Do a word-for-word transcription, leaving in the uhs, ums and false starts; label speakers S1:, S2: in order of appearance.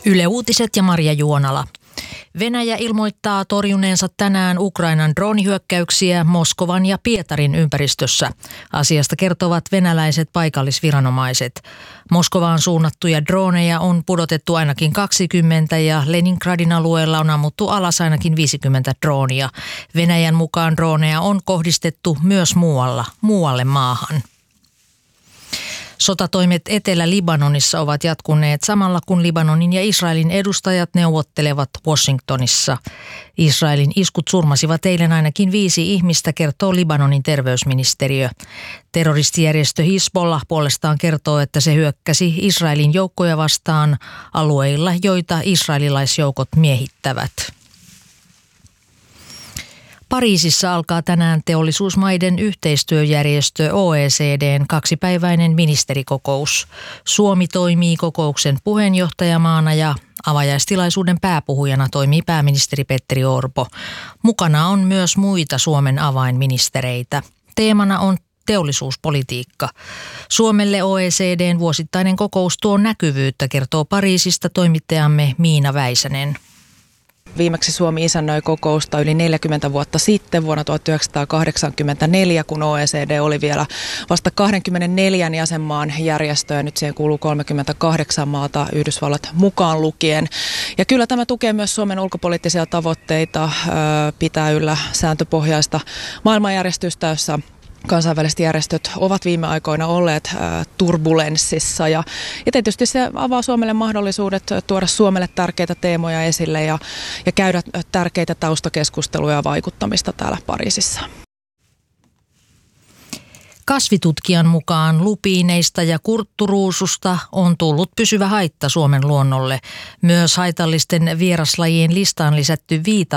S1: Yle Uutiset ja Marja Juonala. Venäjä ilmoittaa torjuneensa tänään Ukrainan droonihyökkäyksiä Moskovan ja Pietarin ympäristössä. Asiasta kertovat venäläiset paikallisviranomaiset. Moskovaan suunnattuja drooneja on pudotettu ainakin kaksikymmentä ja Leningradin alueella on ammuttu alas ainakin viisikymmentä droonia. Venäjän mukaan drooneja on kohdistettu myös muualla, muualle maahan. Sotatoimet Etelä-Libanonissa ovat jatkuneet samalla kun Libanonin ja Israelin edustajat neuvottelevat Washingtonissa. Israelin iskut surmasivat eilen ainakin viisi ihmistä, kertoo Libanonin terveysministeriö. Terroristijärjestö Hizbollah puolestaan kertoo, että se hyökkäsi Israelin joukkoja vastaan alueilla, joita israelilaisjoukot miehittävät. Pariisissa alkaa tänään teollisuusmaiden yhteistyöjärjestö O E C D:n kaksipäiväinen ministerikokous. Suomi toimii kokouksen puheenjohtajamaana ja avajaistilaisuuden pääpuhujana toimii pääministeri Petteri Orpo. Mukana on myös muita Suomen avainministereitä. Teemana on teollisuuspolitiikka. Suomelle O E C D:n vuosittainen kokous tuo näkyvyyttä, kertoo Pariisista toimittajamme Miina Väisänen.
S2: Viimeksi Suomi isännöi kokousta yli neljäkymmentä vuotta sitten vuonna tuhatyhdeksänsataakahdeksankymmentäneljä, kun O E C D oli vielä vasta kaksikymmentäneljä jäsenmaan järjestö ja nyt siihen kuuluu kolmekymmentäkahdeksan maata, Yhdysvallat mukaan lukien. Ja kyllä tämä tukee myös Suomen ulkopoliittisia tavoitteita pitää yllä sääntöpohjaista maailmanjärjestystä, jossa kansainväliset järjestöt ovat viime aikoina olleet ä, turbulenssissa ja, ja tietysti se avaa Suomelle mahdollisuudet tuoda Suomelle tärkeitä teemoja esille ja, ja käydä tärkeitä taustakeskusteluja ja vaikuttamista täällä Pariisissa.
S1: Kasvitutkijan mukaan lupiineista ja kurtturuususta on tullut pysyvä haitta Suomen luonnolle. Myös haitallisten vieraslajien listaan lisätty viita